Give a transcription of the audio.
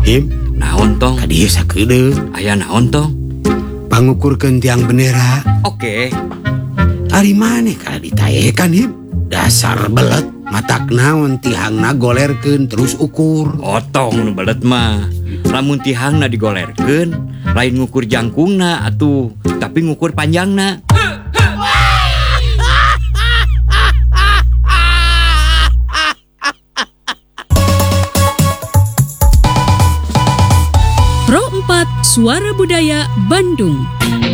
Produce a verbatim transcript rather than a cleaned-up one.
Him, Naon tong? kadieu sakedeuk. Aya naon tong? Pangukurkeun tiang bendera. Oke. Ari maneh kada ditayekan, Him. Dasar belet, matak naon tihangna golerkeun terus ukur. Otong nu belet mah. Lamun tihangna digolerkeun, lain ngukur jangkungna atuh, tapi ngukur panjangna. Pro empat Suara Budaya Bandung.